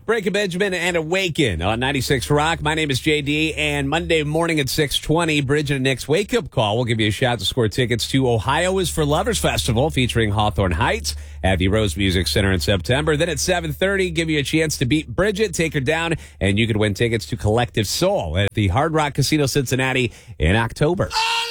Breaking Benjamin and Awaken on 96 Rock. My name is JD, and Monday morning at 6:20, Bridget and Nick's wake-up call. We'll give you a shot to score tickets to Ohio is for Lovers Festival featuring Hawthorne Heights at the Rose Music Center in September. Then at 7:30, give you a chance to beat Bridget, take her down, and you could win tickets to Collective Soul at the Hard Rock Casino Cincinnati in October.